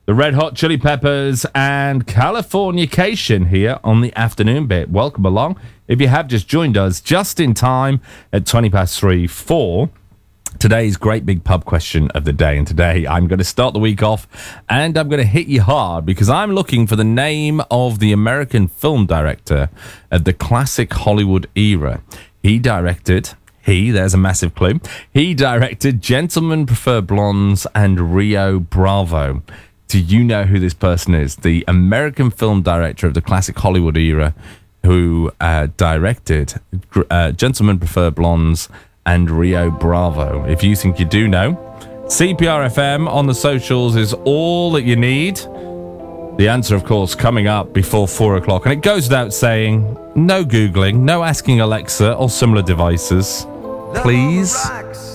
The Red Hot Chili Peppers and Californication here on the afternoon bit. Welcome along. If you have just joined us just in time at 3 for today's great big pub question of the day. And today I'm going to start the week off and I'm going to hit you hard because I'm looking for the name of the American film director of the classic Hollywood era. There's a massive clue. He directed Gentlemen Prefer Blondes and Rio Bravo. Do you know who this person is? The American film director of the classic Hollywood era who directed Gentlemen Prefer Blondes and Rio Bravo. If you think you do know, CPR FM on the socials is all that you need. The answer, of course, coming up before 4 o'clock. And it goes without saying, no Googling, no asking Alexa or similar devices. Please.